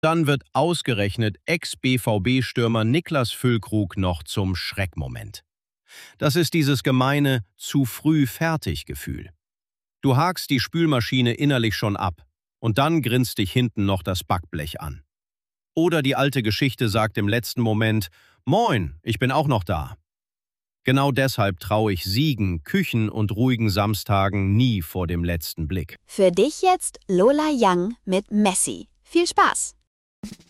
Dann wird ausgerechnet Ex-BVB-Stürmer Niklas Füllkrug noch zum Schreckmoment. Das ist dieses gemeine zu früh fertig Gefühl. Du hakst die Spülmaschine innerlich schon ab und dann grinst dich hinten noch das Backblech an. Oder die alte Geschichte sagt im letzten Moment: Moin, ich bin auch noch da. Genau deshalb traue ich Siegen, Küchen und ruhigen Samstagen nie vor dem letzten Blick. Für dich jetzt Lola Young mit Messi. Viel Spaß!